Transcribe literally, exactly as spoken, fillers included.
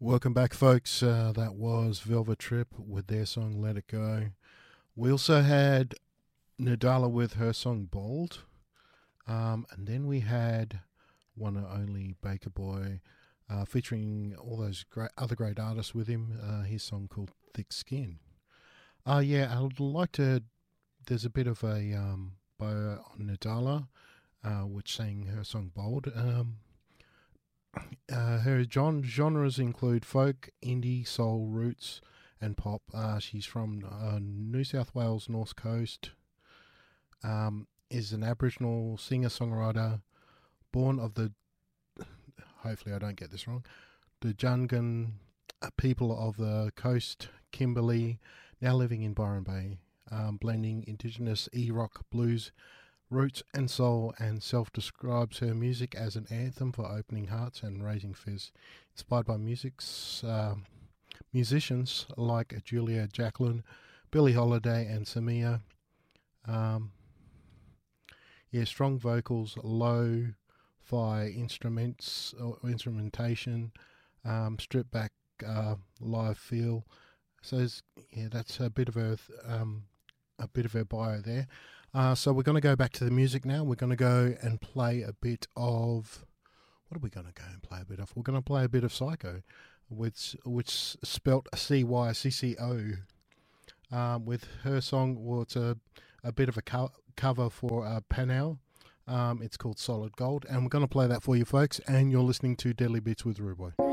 Welcome back, folks. Uh, that was Velvet Trip with their song Let It Go. We also had Nadala with her song Bold. Um, and then we had one and only Baker Boy uh, featuring all those great other great artists with him. Uh, his song called Thick Skin. Uh, yeah, I would like to. There's a bit of a um, bio on Nadala, uh, which sang her song Bold. Um, Uh, her gen- genres include folk, indie, soul, roots, and pop. Uh, she's from uh, New South Wales North Coast. Um, is an Aboriginal singer-songwriter, born of the. Hopefully, I don't get this wrong. The Jungan uh, people of the coast, Kimberley, now living in Byron Bay, um, blending Indigenous e-rock, blues, roots and soul, and self-describes her music as an anthem for opening hearts and raising fizz. Inspired by music's um, musicians like Julia Jacqueline, Billie Holiday, and Samia. Um, yeah, strong vocals, low-fi instruments or instrumentation, um, stripped back uh, live feel. So it's- yeah, that's a bit of a um, a bit of her bio there. Uh, so we're going to go back to the music now. We're going to go and play a bit of. What are we going to go and play a bit of? We're going to play a bit of Psycho, which which spelt C Y C C O. Um, with her song, well, it's a a bit of a co- cover for uh, Panel. Um, it's called Solid Gold, and we're going to play that for you folks. And you're listening to Deadly Beats with Rude Boy.